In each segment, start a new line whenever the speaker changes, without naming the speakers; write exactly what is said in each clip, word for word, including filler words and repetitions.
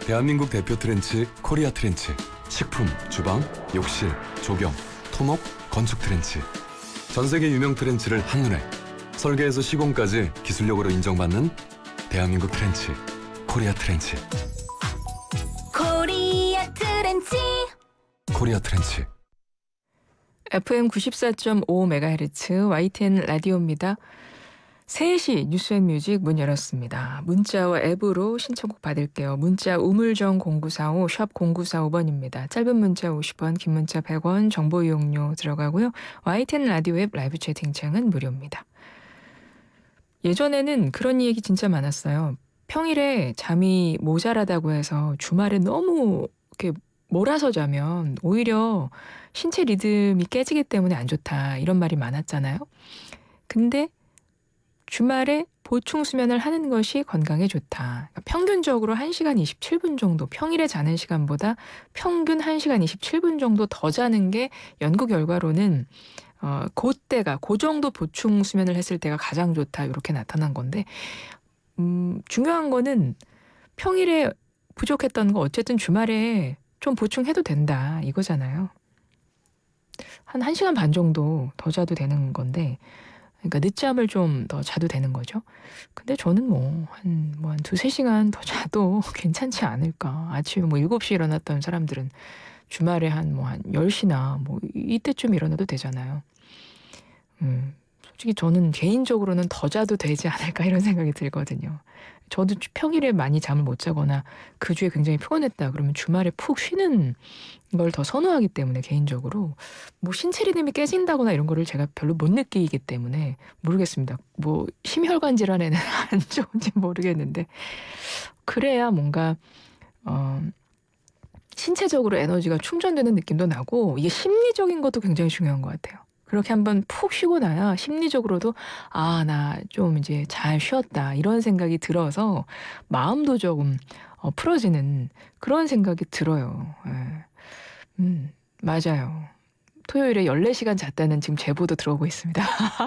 대한민국 대표 트렌치 코리아 트렌치. 식품, 주방, 욕실, 조경, 토목, 건축 트렌치. 전 세계 유명 트렌치를 한눈에 설계에서 시공까지 기술력으로 인정받는 대한민국 트렌치 코리아 트렌치.
코리아 트렌치.
코리아 트렌치.
에프엠 구십사 점 오 메가헤르츠 와이티엔 라디오입니다. 세 시 뉴스앤뮤직 문 열었습니다. 문자와 앱으로 신청곡 받을게요. 문자 우물정 공구사오 샵 공구사오 번입니다. 짧은 문자 오십 원, 긴 문자 백 원, 정보 이용료 들어가고요. 와이티엔 라디오 앱 라이브 채팅창은 무료입니다. 예전에는 그런 얘기 진짜 많았어요. 평일에 잠이 모자라다고 해서 주말에 너무 이렇게 몰아서 자면 오히려 신체 리듬이 깨지기 때문에 안 좋다, 이런 말이 많았잖아요. 근데 주말에 보충 수면을 하는 것이 건강에 좋다. 그러니까 평균적으로 한 시간 이십칠 분 정도, 평일에 자는 시간보다 평균 한 시간 이십칠 분 정도 더 자는 게 연구 결과로는 어, 그때가, 그 정도 보충 수면을 했을 때가 가장 좋다, 이렇게 나타난 건데, 음, 중요한 거는 평일에 부족했던 거 어쨌든 주말에 좀 보충해도 된다, 이거잖아요. 한 1시간 반 정도 더 자도 되는 건데, 그러니까 늦잠을 좀 더 자도 되는 거죠. 근데 저는 뭐 한 뭐 한 두세 시간 더 자도 괜찮지 않을까. 아침에 뭐 일곱 시에 일어났던 사람들은 주말에 한 뭐 한 열 시나 뭐 이때쯤 일어나도 되잖아요. 음, 솔직히 저는 개인적으로는 더 자도 되지 않을까, 이런 생각이 들거든요. 저도 평일에 많이 잠을 못 자거나 그 주에 굉장히 피곤했다 그러면 주말에 푹 쉬는 걸 더 선호하기 때문에, 개인적으로 뭐 신체 리듬이 깨진다거나 이런 거를 제가 별로 못 느끼기 때문에 모르겠습니다. 뭐 심혈관 질환에는 안 좋은지 모르겠는데, 그래야 뭔가 어 신체적으로 에너지가 충전되는 느낌도 나고, 이게 심리적인 것도 굉장히 중요한 것 같아요. 그렇게 한번 푹 쉬고 나야 심리적으로도 아, 나 좀 이제 잘 쉬었다, 이런 생각이 들어서 마음도 조금 어, 풀어지는 그런 생각이 들어요. 예. 음, 맞아요. 토요일에 열네 시간 잤다는 지금 제보도 들어오고 있습니다.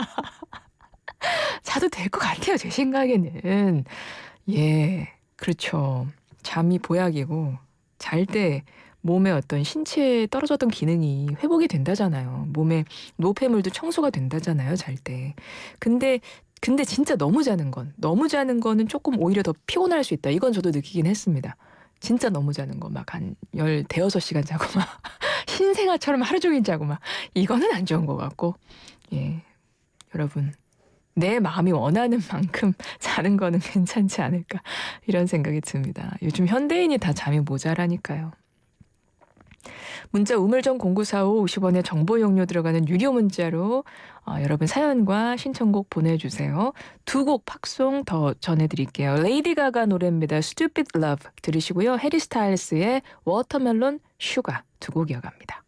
자도 될 것 같아요, 제 생각에는. 예, 그렇죠. 잠이 보약이고, 잘 때 몸의 어떤 신체에 떨어졌던 기능이 회복이 된다잖아요. 몸의 노폐물도 청소가 된다잖아요, 잘 때. 근데 근데 진짜 너무 자는 건, 너무 자는 거는 조금 오히려 더 피곤할 수 있다. 이건 저도 느끼긴 했습니다. 진짜 너무 자는 거, 막 한 열 대여섯 시간 자고 막 신생아처럼 하루 종일 자고 막, 이거는 안 좋은 것 같고. 예, 여러분, 내 마음이 원하는 만큼 자는 거는 괜찮지 않을까, 이런 생각이 듭니다. 요즘 현대인이 다 잠이 모자라니까요. 문자 우물정 공구사오 오십 원의 정보 이용료 들어가는 유료 문자로 어, 여러분 사연과 신청곡 보내주세요. 두 곡 팝송 더 전해드릴게요. 레이디 가가 노래입니다. Stupid Love 들으시고요. 해리 스타일스의 워터멜론 슈가 두 곡 이어갑니다.